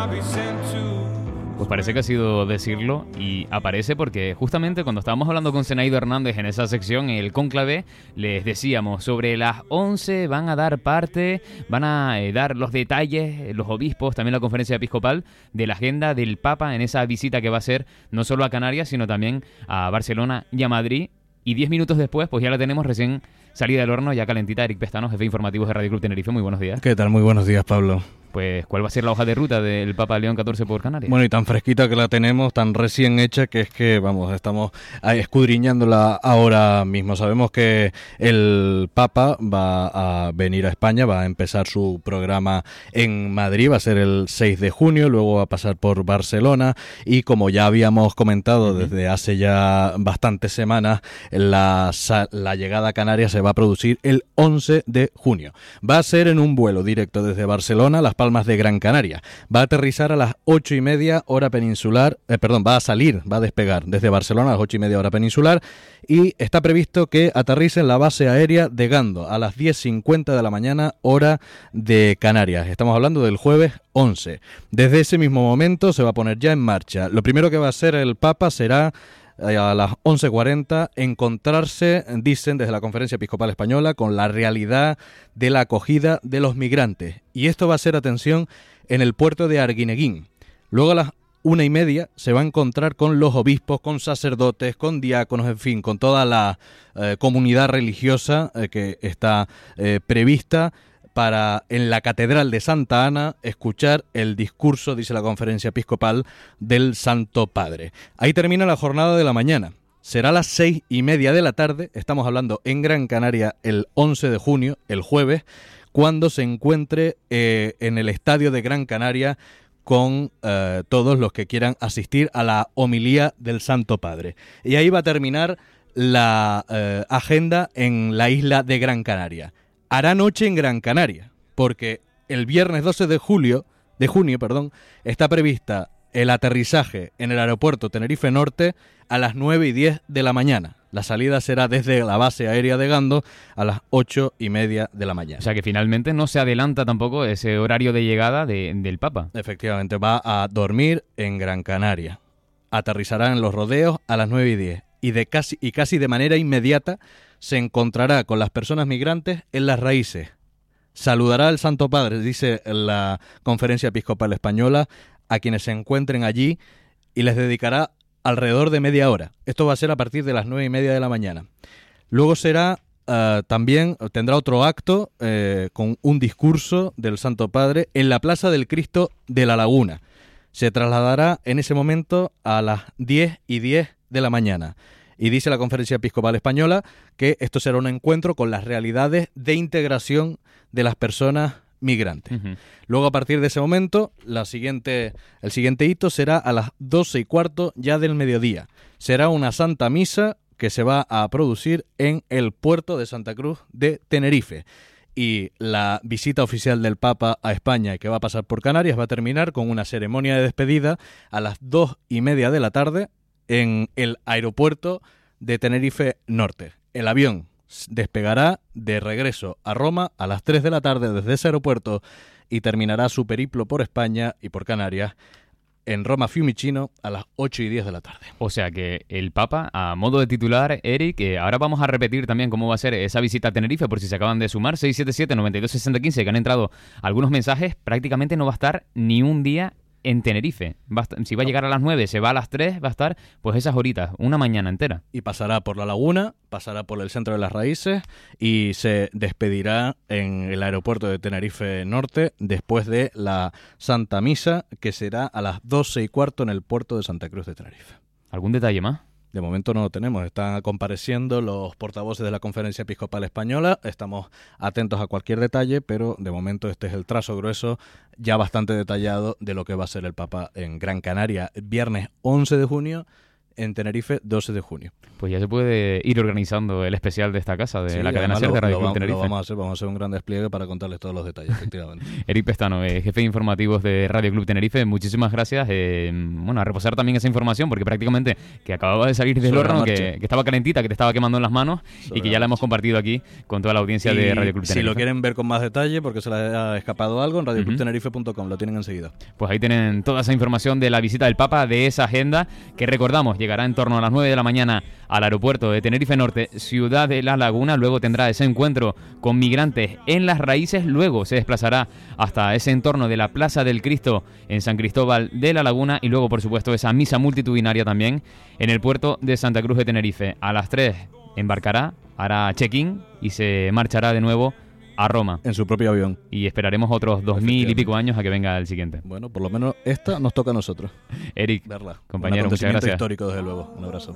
Pues parece que ha sido decirlo, y aparece porque justamente cuando estábamos hablando con Zenaido Hernández en esa sección, el cónclave, les decíamos sobre las 11 van a dar parte, van a dar los detalles, los obispos, también la conferencia episcopal, de la agenda del Papa en esa visita que va a hacer no solo a Canarias, sino también a Barcelona y a Madrid. Y 10 minutos después, pues ya la tenemos recién salida del horno, ya calentita. Eric Pestano, jefe de informativos de Radio Club Tenerife, muy buenos días. ¿Qué tal? Muy buenos días, Pablo. Pues, ¿cuál va a ser la hoja de ruta del Papa León XIV por Canarias? Bueno, y tan fresquita que la tenemos, tan recién hecha, que es que, vamos, estamos escudriñándola ahora mismo. Sabemos que el Papa va a venir a España, va a empezar su programa en Madrid, va a ser el 6 de junio, luego va a pasar por Barcelona, y como ya habíamos comentado desde hace ya bastantes semanas, la llegada a Canarias se va a producir el 11 de junio. Va a ser en un vuelo directo desde Barcelona a Las Palmas de Gran Canaria. Va a aterrizar a las 8:30 hora peninsular, va a despegar desde Barcelona a las 8:30 hora peninsular, y está previsto que aterrice en la base aérea de Gando a las 10:50 de la mañana hora de Canarias. Estamos hablando del jueves 11. Desde ese mismo momento se va a poner ya en marcha. Lo primero que va a hacer el Papa será a las 11:40 encontrarse, dicen desde la Conferencia Episcopal Española, con la realidad de la acogida de los migrantes. Y esto va a ser, atención, en el puerto de Arguineguín. Luego a las 1:30 se va a encontrar con los obispos, con sacerdotes, con diáconos, en fin, con toda la comunidad religiosa que está prevista para, en la Catedral de Santa Ana, escuchar el discurso, dice la Conferencia Episcopal, del Santo Padre. Ahí termina la jornada de la mañana. Será a las 6:30 de la tarde, estamos hablando en Gran Canaria el 11 de junio, el jueves, cuando se encuentre en el Estadio de Gran Canaria con todos los que quieran asistir a la homilía del Santo Padre. Y ahí va a terminar la agenda en la isla de Gran Canaria. Hará noche en Gran Canaria, porque el viernes 12 de junio, está prevista el aterrizaje en el aeropuerto Tenerife Norte a las 9:10 de la mañana. La salida será desde la base aérea de Gando a las 8:30 de la mañana. O sea que finalmente no se adelanta tampoco ese horario de llegada del Papa. Efectivamente, va a dormir en Gran Canaria. Aterrizará en Los Rodeos a las 9:10 y casi de manera inmediata se encontrará con las personas migrantes en Las Raíces. Saludará al Santo Padre, dice la Conferencia Episcopal Española, a quienes se encuentren allí, y les dedicará alrededor de media hora. Esto va a ser a partir de las 9:30 de la mañana. Luego también tendrá otro acto con un discurso del Santo Padre en la Plaza del Cristo de la Laguna. Se trasladará en ese momento a las 10:10 de la mañana. Y dice la Conferencia Episcopal Española que esto será un encuentro con las realidades de integración de las personas migrantes. Luego, a partir de ese momento, el siguiente hito será a las 12:15 ya del mediodía. Será una Santa Misa que se va a producir en el puerto de Santa Cruz de Tenerife. Y la visita oficial del Papa a España, y que va a pasar por Canarias, va a terminar con una ceremonia de despedida a las 2:30 de la tarde en el aeropuerto de Tenerife Norte. El avión despegará de regreso a Roma a las 3 de la tarde desde ese aeropuerto y terminará su periplo por España y por Canarias en Roma Fiumicino a las 8:10 de la tarde. O sea que el Papa, a modo de titular, Eric, ahora vamos a repetir también cómo va a ser esa visita a Tenerife, por si se acaban de sumar, 677-926015, que han entrado algunos mensajes. Prácticamente no va a estar ni un día en Tenerife. Si va a llegar a las 9, se va a las 3, va a estar pues esas horitas, una mañana entera. Y pasará por la laguna, pasará por el centro de Las Raíces y se despedirá en el aeropuerto de Tenerife Norte después de la Santa Misa, que será a las 12:15 en el puerto de Santa Cruz de Tenerife. ¿Algún detalle más? De momento no lo tenemos. Están compareciendo los portavoces de la Conferencia Episcopal Española. Estamos atentos a cualquier detalle, pero de momento este es el trazo grueso, ya bastante detallado, de lo que va a ser el Papa en Gran Canaria. Viernes 11 de junio en Tenerife, 12 de junio. Pues ya se puede ir organizando el especial de esta casa, de Sí, la cadena además SER de Radio Club lo Tenerife. vamos a hacer un gran despliegue para contarles todos los detalles, efectivamente. Eric Pestano, jefe de informativos de Radio Club Tenerife, muchísimas gracias. A reposar también esa información, porque prácticamente que acababa de salir del horno, que estaba calentita, que te estaba quemando en las manos y que ya la hemos compartido aquí con toda la audiencia de Radio Club Tenerife. Si lo quieren ver con más detalle, porque se les ha escapado algo, en radioclubtenerife.com, lo tienen enseguida. Pues ahí tienen toda esa información de la visita del Papa, de esa agenda, que recordamos, llegará en torno a las 9 de la mañana al aeropuerto de Tenerife Norte, Ciudad de la Laguna. Luego tendrá ese encuentro con migrantes en Las Raíces. Luego se desplazará hasta ese entorno de la Plaza del Cristo en San Cristóbal de la Laguna. Y luego, por supuesto, esa misa multitudinaria también en el puerto de Santa Cruz de Tenerife. A las 3 embarcará, hará check-in y se marchará de nuevo a Roma. En su propio avión. Y esperaremos otros 2000 y pico años a que venga el siguiente. Bueno, por lo menos esta nos toca a nosotros. Eric, verla. compañero, muchas gracias. Histórico, desde luego. Un abrazo.